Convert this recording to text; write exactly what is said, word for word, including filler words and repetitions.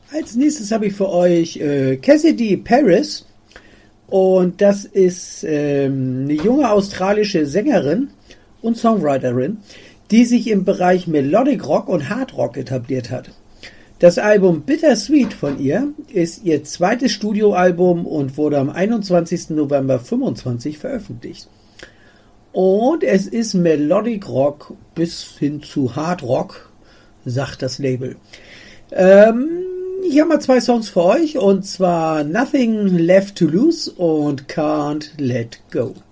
Als nächstes habe ich für euch äh, Cassidy Paris. Und das ist ähm, eine junge australische Sängerin und Songwriterin, die sich im Bereich Melodic Rock und Hard Rock etabliert hat. Das Album Bittersweet von ihr ist ihr zweites Studioalbum und wurde am einundzwanzigsten November fünfundzwanzig veröffentlicht. Und es ist Melodic Rock bis hin zu Hard Rock, sagt das Label. Ähm, ich habe mal zwei Songs für euch, und zwar Nothing Left to Lose und Can't Let Go.